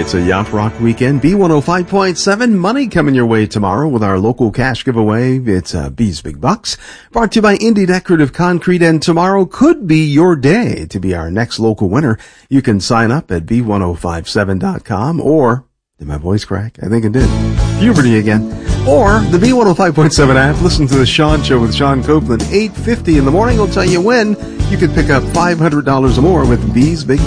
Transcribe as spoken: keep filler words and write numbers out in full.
It's a Yacht Rock weekend. B one oh five point seven money coming your way tomorrow with our local cash giveaway. It's uh, B's Big Bucks, brought to you by Indy Decorative Concrete. And tomorrow could be your day to be our next local winner. You can sign up at b one oh five seven dot com, or did my voice crack? I think it did. Puberty again. Or the B one oh five point seven app. Listen to the Sean Show with Sean Copeland. eight fifty in the morning will tell you when you could pick up five hundred dollars or more with B's Big